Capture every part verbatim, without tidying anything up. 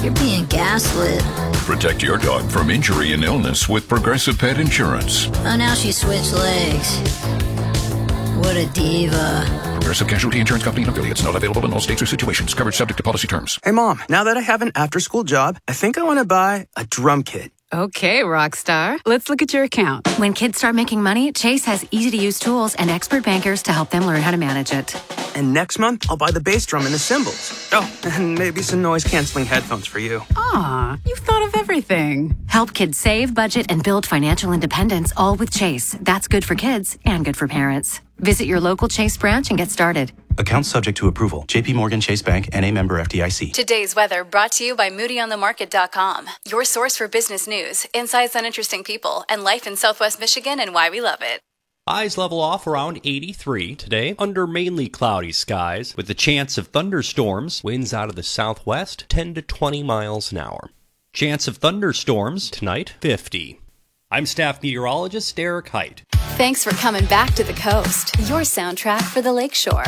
You're being gaslit. Protect your dog from injury and illness with Progressive Pet Insurance. Oh, now she switched legs. What a diva. Progressive Casualty Insurance Company and affiliates. Not available in all states or situations. Coverage subject to policy terms. Hey, Mom, now that I have an after-school job, I think I want to buy a drum kit. Okay, Rockstar. Let's look at your account. When kids start making money, Chase has easy-to-use tools and expert bankers to help them learn how to manage it. And next month, I'll buy the bass drum and the cymbals. Oh, and maybe some noise-canceling headphones for you. Aw, you've thought of everything. Help kids save, budget, and build financial independence, all with Chase. That's good for kids and good for parents. Visit your local Chase branch and get started. Account subject to approval. J P Morgan Chase Bank N A member F D I C. Today's weather brought to you by Moody On The Market dot com. Your source for business news, insights on interesting people, and life in Southwest Michigan and why we love it. Highs level off around eighty-three today under mainly cloudy skies with the chance of thunderstorms. Winds out of the southwest ten to twenty miles an hour. Chance of thunderstorms tonight fifty. I'm staff meteorologist Derek Height. Thanks for coming back to the coast. Your soundtrack for the Lakeshore.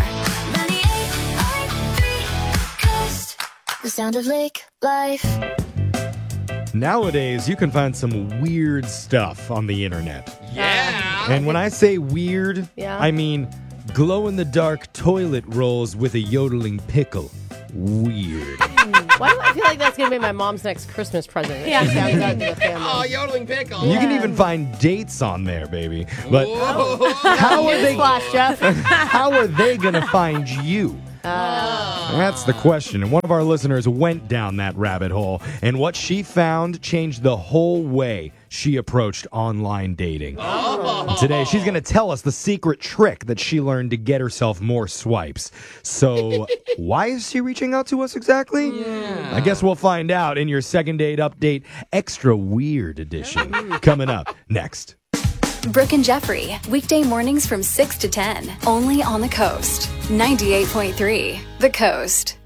The sound of lake life. Nowadays, you can find some weird stuff on the internet. Yeah. And when I say weird, yeah. I mean glow-in-the-dark toilet rolls with a yodeling pickle. Weird. Why do I feel like that's going to be my mom's next Christmas present? Yeah. Sounds out to the family. Oh, yodeling pickle. You can even find dates on there, baby. But how are they? Splash, Jeff. How are they going to find you? Uh, That's the question. And one of our listeners went down that rabbit hole, and what she found changed the whole way she approached online dating. Oh. Today, she's going to tell us the secret trick that she learned to get herself more swipes. So, why is she reaching out to us exactly? Yeah. I guess we'll find out in your second date update, extra weird edition, coming up next. Brooke and Jeffrey, weekday mornings from six to ten, only on the coast. ninety-eight point three, The Coast.